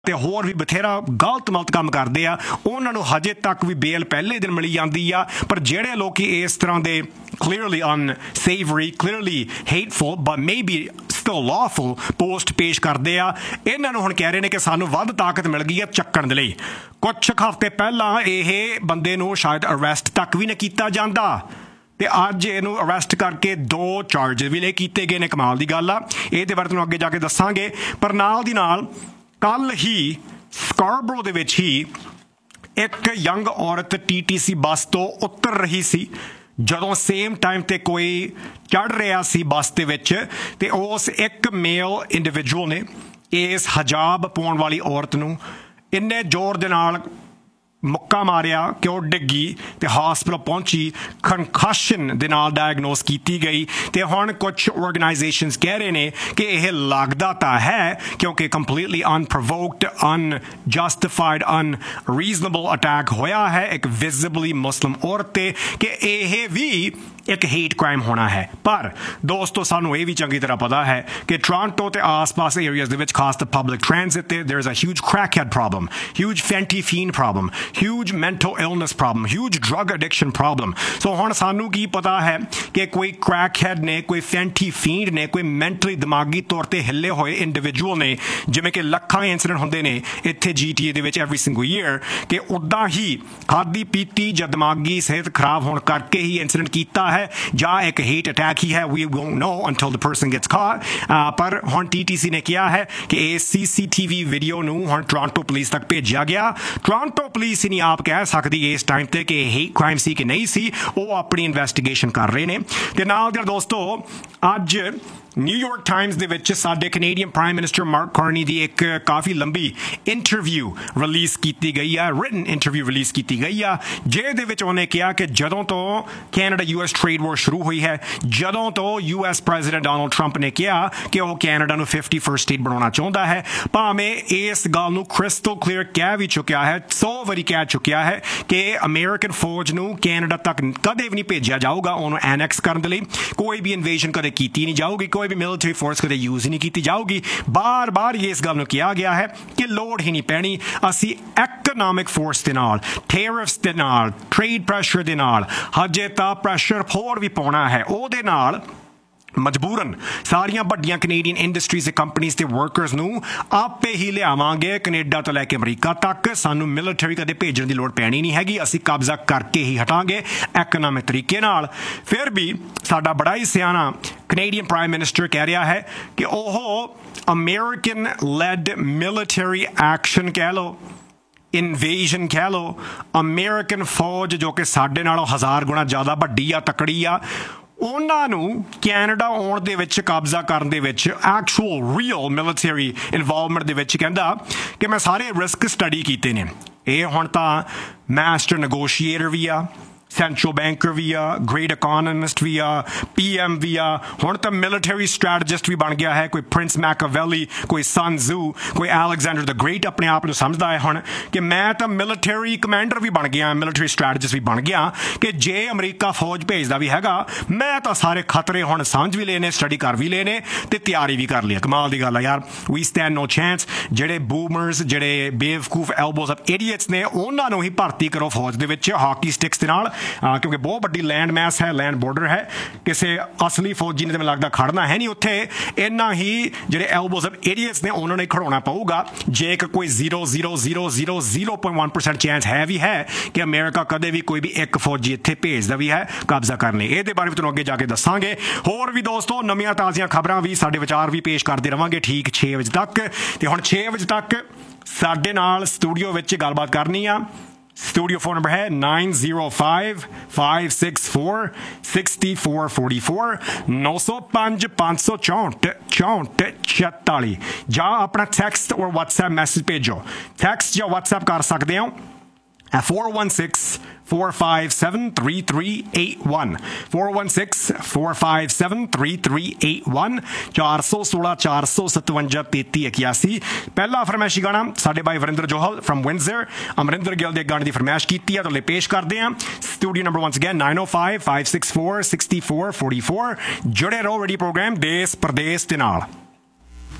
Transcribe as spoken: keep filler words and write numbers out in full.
ਤੇ ਹੋਰ ਵੀ ਬਥੇਰਾ ਗਲਤ ਮਲਤ ਕੰਮ ਕਰਦੇ ਆ ਉਹਨਾਂ ਨੂੰ ਹਜੇ ਤੱਕ ਵੀ ਬੇਲ ਪਹਿਲੇ ਦਿਨ ਮਿਲੀ ਜਾਂਦੀ ਆ। ਪਰ ਜਿਹੜੇ ਲੋਕੀ ਇਸ ਤਰ੍ਹਾਂ ਦੇ clearly unsavory, clearly hateful but maybe still lawful post ਪੇਸ਼ ਕਰਦੇ ਆ, ਇਹਨਾਂ ਨੂੰ ਹੁਣ ਕਹਿ ਰਹੇ ਨੇ ਕਿ ਸਾਨੂੰ ਵੱਧ ਤਾਕਤ ਮਿਲ ਗਈ ਆ ਚੱਕਣ ਦੇ ਲਈ। ਕੁਛ ਹਫ਼ਤੇ ਪਹਿਲਾਂ ਇਹ ਬੰਦੇ ਨੂੰ ਸ਼ਾਇਦ ਅਰੈਸਟ ਤੱਕ ਵੀ ਨਾ ਕੀਤਾ ਜਾਂਦਾ ਤੇ ਅੱਜ ਇਹਨੂੰ ਅਰੈਸਟ ਕਰਕੇ ਦੋ ਚਾਰਜ ਵੀ ਲੈ ਕੀਤੇ ਗਏ ਨੇ। ਕਮਾਲ ਦੀ ਗੱਲ ਆ, ਇਹਦੇ ਬਾਰੇ ਤੁਹਾਨੂੰ ਅੱਗੇ ਜਾ ਕੇ ਦੱਸਾਂਗੇ। ਪਰ ਨਾਲ ਦੀ ਨਾਲ ਕੱਲ੍ਹ ਹੀ ਸਕਾਰਬਰੋ ਦੇ ਵਿੱਚ ਹੀ ਇੱਕ ਯੰਗ ਔਰਤ ਟੀ ਟੀ ਸੀ ਬੱਸ ਤੋਂ ਉਤਰ ਰਹੀ ਸੀ ਜਦੋਂ ਸੇਮ ਟਾਈਮ 'ਤੇ ਕੋਈ ਚੜ੍ਹ ਰਿਹਾ ਸੀ ਬੱਸ ਦੇ ਵਿੱਚ, ਅਤੇ ਉਸ ਇੱਕ ਮੇਲ ਇੰਡੀਵਿਜੂਅਲ ਨੇ ਇਸ ਹਜਾਬ ਪਾਉਣ ਵਾਲੀ ਔਰਤ ਨੂੰ ਇੰਨੇ ਜ਼ੋਰ ਦੇ ਨਾਲ ਮੁੱਕਾ ਮਾਰਿਆ ਕਿ ਉਹ ਡਿੱਗੀ ਤੇ ਹਸਪਤਾਲ ਪਹੁੰਚੀ, ਕੰਕਸ਼ਨ ਦੇ ਨਾਲ ਡਾਇਗਨੋਸ ਕੀਤੀ ਗਈ। ਤੇ ਹੁਣ ਕੁਛ ਆਰਗੇਨਾਈਜੇਸ਼ਨਸ ਕਹਿ ਰਹੇ ਨੇ ਕਿ ਇਹ ਲੱਗਦਾ ਤਾਂ ਹੈ ਕਿਉਂਕਿ ਕੰਪਲੀਟਲੀ ਅਨਪ੍ਰੋਵੋਕਡ, ਅਨਜਸਟੀਫਾਈਡ, ਅਨਰੀਜ਼ਨੇਬਲ ਅਟੈਕ ਹੋਇਆ ਹੈ ਇੱਕ ਵਿਜ਼ਿਬਲੀ ਮੁਸਲਿਮ ਔਰਤ 'ਤੇ, ਕਿ ਇਹ ਵੀ ਇੱਕ ਹੇਟ ਕ੍ਰਾਈਮ ਹੋਣਾ ਹੈ। ਪਰ ਦੋਸਤੋ ਸਾਨੂੰ ਇਹ ਵੀ ਚੰਗੀ ਤਰ੍ਹਾਂ ਪਤਾ ਹੈ ਕਿ ਟੋਰਾਂਟੋ ਤੇ ਆਸ-ਪਾਸ ਏਰੀਆਜ਼ ਦੇ ਵਿੱਚ ਖਾਸ ਤੇ ਪਬਲਿਕ ਟ੍ਰਾਂਜ਼ਿਟ ਤੇ there is a huge crackhead problem, huge fentanyl problem, huge mental illness problem, huge drug addiction problem। ਸੋ ਹੁਣ ਸਾਨੂੰ ਕੀ ਪਤਾ ਹੈ ਕਿ ਕੋਈ crackhead ਨੇ, ਕੋਈ fentanyl ਨੇ, ਕੋਈ ਮੈਂਟਲੀ ਦਿਮਾਗੀ ਤੌਰ ਤੇ ਹਿੱਲੇ ਹੋਏ ਇੰਡੀਵਿਜੂਅਲ ਨੇ, ਜਿਵੇਂ ਕਿ ਲੱਖਾਂ ਇੰਸੀਡੈਂਟ ਹੁੰਦੇ ਨੇ ਇੱਥੇ ਜੀ ਟੀ ਏ ਦੇ ਵਿੱਚ ਐਵਰੀ ਸਿੰਗਲ ਈਅਰ, ਕਿ ਉੱਦਾਂ ਹੀ ਖਾਦੀ ਪੀਤੀ ਜਾਂ ਦਿਮਾਗੀ ਸਿਹਤ ਖਰਾਬ ਹੋਣ ਕਰਕੇ ਹੀ ਇੰਸੀਡੈਂਟ ਕੀਤਾ ਹੈ ਜਾਂ ਇੱਕ ਹੇਟ ਅਟੈਕ ਹੀ ਹੈ। we won't know until the person gets caught। uh, ਪਰ ਹੁਣ ਟੀ ਟੀ ਸੀ ਨੇ ਕਿਹਾ ਹੈ ਕਿ ਇਹ ਸੀ ਸੀ ਟੀ ਵੀ ਵੀਡੀਓ ਨੂੰ ਹੁਣ ਟੋਰਾਂਟੋ ਪੁਲਿਸ ਤੱਕ ਭੇਜਿਆ ਗਿਆ। ਟੋਰਾਂਟੋ ਪੁਲਿਸ ਹੀ ਨਹੀਂ ਆਪ ਕਹਿ ਸਕਦੀ ਇਸ ਟਾਈਮ ਤੇ ਕਿ ਇਹ ਹੇਟ ਕ੍ਰਾਈਮ ਸੀ ਕਿ ਨਹੀਂ ਸੀ, ਉਹ ਆਪਣੀ ਇਨਵੈਸਟੀਗੇਸ਼ਨ ਕਰ ਰਹੇ ਨੇ। ਤੇ ਨਾਲ ਦੇ ਦੋਸਤੋ ਅੱਜ ਨਿਊਯਾਰਕ ਟਾਈਮਸ ਦੇ ਵਿੱਚ ਸਾਡੇ Canadian prime minister mark Carney ਦੀ ਇੱਕ ਕਾਫੀ ਲੰਬੀ ਇੰਟਰਵਿਊ ਰਿਲੀਜ਼ ਕੀਤੀ ਗਈ ਆ, ਰਿਟਨ ਇੰਟਰਵਿਊ ਰਿਲੀਜ਼ ਕੀਤੀ ਗਈ ਆ, ਜਿਹਦੇ ਵਿੱਚ ਉਹਨੇ ਕਿਹਾ ਕਿ ਜਦੋਂ ਤੋਂ ਕੈਨੇਡਾ ਯੂ ਐਸ ਟ੍ਰੇਡ ਵਾਰ ਸ਼ੁਰੂ ਹੋਈ ਹੈ, ਜਦੋਂ ਤੋਂ U S president Donald Trump ਨੇ ਕਿਹਾ ਕਿ ਉਹ ਕੈਨੇਡਾ ਨੂੰ ਫਿਫਟੀ ਫਸਟ ਸਟੇਟ ਬਣਾਉਣਾ ਚਾਹੁੰਦਾ ਹੈ, ਭਾਵੇਂ ਇਸ ਗੱਲ ਨੂੰ ਕ੍ਰਿਸਟਲ ਕਲੀਅਰ ਕਹਿ ਵੀ ਚੁੱਕਿਆ ਹੈ, ਸੌ ਵਾਰੀ ਕਹਿ ਚੁੱਕਿਆ ਹੈ ਕਿ ਅਮਰੀਕਨ ਫੌਜ ਨੂੰ ਕੈਨੇਡਾ ਤੱਕ ਕਦੇ ਵੀ ਨਹੀਂ ਭੇਜਿਆ ਜਾਊਗਾ, ਉਹਨੂੰ ਐਨੈਕਸ ਕਰਨ ਦੇ ਲਈ ਕੋਈ ਵੀ ਇਨਵੇਜਨ ਕਦੇ ਕੀਤੀ ਨਹੀਂ ਜਾਊਗੀ, ਕੋਈ ਵੀ ਮਿਲਟਰੀ ਫੋਰਸ ਕਦੇ ਯੂਜ਼ ਹੀ ਨਹੀਂ ਕੀਤੀ ਜਾਊਗੀ। ਬਾਰ ਬਾਰ ਇਸ ਗੱਲ ਨੂੰ ਕਿਹਾ ਗਿਆ ਹੈ ਕਿ ਲੋੜ ਹੀ ਨਹੀਂ ਪੈਣੀ, ਅਸੀਂ ਐਕਨੋਮਿਕ ਫੋਰਸ ਦੇ ਨਾਲ, ਟੈਰਿਫਸ ਦੇ ਨਾਲ, ਟ੍ਰੇਡ ਪ੍ਰੈਸ਼ਰ ਦੇ ਨਾਲ ਹਜੇ ਤਾਂ ਪ੍ਰੈਸ਼ਰ ਹੋਰ ਵੀ ਪਾਉਣਾ ਹੈ, ਉਹਦੇ ਨਾਲ ਮਜਬੂਰਨ ਸਾਰੀਆਂ ਵੱਡੀਆਂ ਕੈਨੇਡੀਅਨ ਇੰਡਸਟਰੀਜ਼ ਤੇ ਕੰਪਨੀਜ਼ ਤੇ ਵਰਕਰਸ ਨੂੰ ਆਪੇ ਹੀ ਲਿਆਵਾਂਗੇ ਕੈਨੇਡਾ ਤੋਂ ਲੈ ਕੇ ਅਮਰੀਕਾ ਤੱਕ। ਸਾਨੂੰ ਮਿਲਟਰੀ ਕਦੇ ਭੇਜਣ ਦੀ ਲੋੜ ਪੈਣੀ ਨਹੀਂ ਹੈਗੀ, ਅਸੀਂ ਕਬਜ਼ਾ ਕਰਕੇ ਹੀ ਹਟਾਂਗੇ ਐਕਨੋਮਿਕ ਤਰੀਕੇ ਨਾਲ। ਫਿਰ ਵੀ ਸਾਡਾ ਬੜਾ ਹੀ ਸਿਆਣਾ ਕੈਨੇਡੀਅਨ ਪ੍ਰਾਈਮ ਮਿਨਿਸਟਰ ਕਹਿ ਰਿਹਾ ਹੈ ਕਿ ਉਹ ਅਮਰੀਕਨ ਲੈਡ ਮਿਲਟਰੀ ਐਕਸ਼ਨ ਕਹਿ ਲਓ, ਇਨਵੇਜਨ ਕਹਿ ਲਓ, ਅਮਰੀਕਨ ਫੌਜ ਜੋ ਕਿ ਸਾਡੇ ਨਾਲੋਂ ਹਜ਼ਾਰ ਗੁਣਾ ਜ਼ਿਆਦਾ ਵੱਡੀ ਆ, ਤਕੜੀ ਆ, ਉਹਨਾਂ ਨੂੰ ਕੈਨੇਡਾ ਆਉਣ ਦੇ ਵਿੱਚ, ਕਬਜ਼ਾ ਕਰਨ ਦੇ ਵਿੱਚ, ਐਕਚੁਅਲ ਰੀਅਲ ਮਿਲਟਰੀ ਇਨਵੋਲਵਮੈਂਟ ਦੇ ਵਿੱਚ ਕਹਿੰਦਾ ਕਿ ਮੈਂ ਸਾਰੇ ਰਿਸਕ ਸਟੱਡੀ ਕੀਤੇ ਨੇ। ਇਹ ਹੁਣ ਤਾਂ ਮਾਸਟਰ ਨੈਗੋਸ਼ੀਏਟਰ ਵੀ ਆ, ਸੈਂਟਰਲ ਬੈਂਕਰ ਵੀ ਆ, ਗ੍ਰੇਟ ਇਕੋਨੋਮਿਸਟ ਵੀ ਆ, ਪੀ ਐਮ ਵੀ ਆ, ਹੁਣ ਤਾਂ ਮਿਲਟਰੀ ਸਟ੍ਰੈਟਜਿਸਟ ਵੀ ਬਣ ਗਿਆ ਹੈ। ਕੋਈ ਪ੍ਰਿੰਸ ਮੈਕੀਵੈਲੀ, ਕੋਈ ਸਨ ਜ਼ੂ, ਕੋਈ ਅਲੈਗਜ਼ੈਂਡਰ ਦ ਗ੍ਰੇਟ ਆਪਣੇ ਆਪ ਨੂੰ ਸਮਝਦਾ ਹੈ ਹੁਣ ਕਿ ਮੈਂ ਤਾਂ ਮਿਲਟਰੀ ਕਮਾਂਡਰ ਵੀ ਬਣ ਗਿਆ, ਮਿਲਟਰੀ ਸਟ੍ਰੈਟਜਿਸਟ ਵੀ ਬਣ ਗਿਆ, ਕਿ ਜੇ ਅਮਰੀਕਾ ਫੌਜ ਭੇਜਦਾ ਵੀ ਹੈਗਾ ਮੈਂ ਤਾਂ ਸਾਰੇ ਖਤਰੇ ਹੁਣ ਸਮਝ ਵੀ ਲਏ ਨੇ, ਸਟੱਡੀ ਕਰ ਵੀ ਲਏ ਨੇ ਤੇ ਤਿਆਰੀ ਵੀ ਕਰ ਲਈ। ਕਮਾਲ ਦੀ ਗੱਲ ਆ ਯਾਰ, ਵੀ ਸਟੈਂਡ ਨੋ ਚਾਂਸ। ਜਿਹੜੇ ਬੂਮਰਸ, ਜਿਹੜੇ ਬੇਵਕੂਫ ਐਲਬੋਜ਼ ਆਫ ਇਡੀਅਟਸ ਨੇ, ਉਹਨਾਂ ਨੂੰ ਹੀ ਭਰਤੀ ਕਰੋ ਫੌਜ ਦੇ ਵਿੱਚ ਹਾਕੀ ਸਟਿਕਸ ਦੇ ਨਾਲ, ਕਿਉਂਕਿ ਬਹੁਤ ਵੱਡੀ ਲੈਂਡ ਮੈਸ ਹੈ, ਲੈਂਡ ਬੋਰਡਰ ਹੈ, ਕਿਸੇ ਅਸਲੀ ਫੌਜੀ ਨੇ ਤਾਂ ਮੈਨੂੰ ਲੱਗਦਾ ਖੜਨਾ ਹੈ ਨਹੀਂ ਉੱਥੇ। ਇੰਨਾ ਹੀ ਜਿਹੜੇ ਐਲਬੋਜ਼ ਆਫ ਇਡੀਅਟਸ ਨੇ ਉਹਨਾਂ ਨੇ ਖੜਾਉਣਾ ਪਊਗਾ। ਜੇ ਇੱਕ ਕੋਈ zero zero zero zero zero point one percent chance ਹੈ ਵੀ ਹੈ ਕਿ ਅਮਰੀਕਾ ਕਦੇ ਵੀ ਕੋਈ ਵੀ ਇੱਕ ਫੌਜੀ ਇੱਥੇ ਭੇਜਦਾ ਵੀ ਹੈ ਕਬਜ਼ਾ ਕਰਨ ਲਈ। ਇਹਦੇ ਬਾਰੇ ਵੀ ਤੁਹਾਨੂੰ ਅੱਗੇ ਜਾ ਕੇ ਦੱਸਾਂਗੇ। ਹੋਰ ਵੀ ਦੋਸਤੋ ਨਵੀਆਂ ਤਾਜ਼ੀਆਂ ਖਬਰਾਂ ਵੀ, ਸਾਡੇ ਵਿਚਾਰ ਵੀ ਪੇਸ਼ ਕਰਦੇ ਰਵਾਂਗੇ ਠੀਕ ਛੇ ਵਜੇ ਤੱਕ। ਤੇ ਹੁਣ ਛੇ ਵਜੇ ਤੱਕ ਸਾਡੇ ਨਾਲ ਸਟੂਡੀਓ ਵਿੱਚ ਗੱਲਬਾਤ ਕਰਨੀ ਆ। स्टूडियो फोन नंबर है nine zero five five six four sixty four forty four नौ सौ पाँच पाँच सौ चौंठ चौंठ छताली। ਜਾਂ ਆਪਣਾ ਟੈਕਸਟ और WhatsApp मैसेज भेजो। टैक्सट ਜਾਂ WhatsApp कर सकते हो four one six four five seven three three eight one four one six four five seven three three eight one ਚਾਰ ਸੌ ਸੋਲਾਂ ਚਾਰ ਸੌ ਸਤਵੰਜਾ ਤੇਤੀ ਇਕਿਆਸੀ। ਪਹਿਲਾ ਫਰਮਾਇਸ਼ੀ ਗਾਣਾ ਸਾਡੇ ਭਾਈ ਵਰਿੰਦਰ ਜੋਹਲ ਫਰਮ ਵਿੰਜ਼ਰ, ਅਮਰਿੰਦਰ ਗਿੱਲ ਦੇ ਗਾਣੇ ਦੀ ਫਰਮਾਇਸ਼ ਕੀਤੀ ਹੈ, ਤੁਹਾਡੇ ਪੇਸ਼ ਕਰਦੇ ਹਾਂ। Studio number once again nine oh five five six four six four four four। ਜੁੜੇ ਰਹੋ ਰੇਡੀਓ ਪ੍ਰੋਗਰਾਮ ਦੇਸ ਪ੍ਰਦੇਸ ਦੇ ਨਾਲ।